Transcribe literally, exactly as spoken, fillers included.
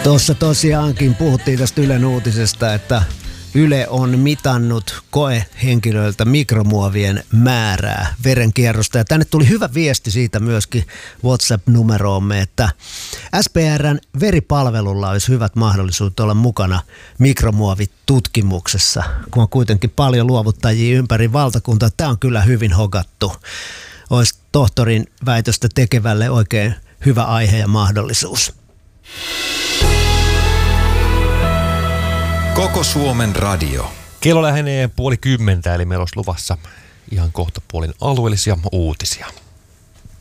Tuossa tosiaankin puhuttiin tästä Ylen uutisesta, että Yle on mitannut koehenkilöiltä mikromuovien määrää verenkierrosta. Ja tänne tuli hyvä viesti siitä myöskin WhatsApp-numeroomme, että S P R:n veripalvelulla olisi hyvät mahdollisuudet olla mukana mikromuovitutkimuksessa, kun on kuitenkin paljon luovuttajia ympäri valtakuntaa. Tämä on kyllä hyvin hokattu. Olisi tohtorin väitöstä tekevälle oikein hyvä aihe ja mahdollisuus. Koko Suomen radio. Kello lähenee puoli kymmentä, eli meillä olisi luvassa ihan kohta puolin alueellisia uutisia.